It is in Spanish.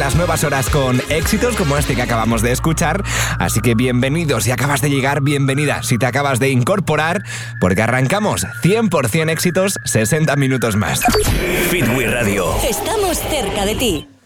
las nuevas horas con éxitos como este que acabamos de escuchar. Así que bienvenidos, si acabas de llegar, bienvenida si te acabas de incorporar, porque arrancamos 100% éxitos, 60 minutos más. Fit We Radio. Estamos cerca de ti.